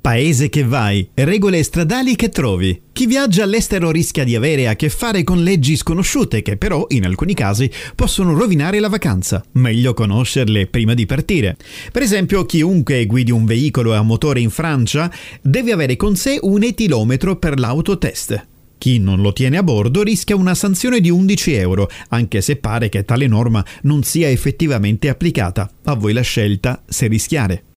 Paese che vai, regole stradali che trovi. Chi viaggia all'estero rischia di avere a che fare con leggi sconosciute che però, in alcuni casi, possono rovinare la vacanza. Meglio conoscerle prima di partire. Per esempio, chiunque guidi un veicolo a motore in Francia deve avere con sé un etilometro per l'autotest. Chi non lo tiene a bordo rischia una sanzione di 11 euro, anche se pare che tale norma non sia effettivamente applicata. A voi la scelta se rischiare.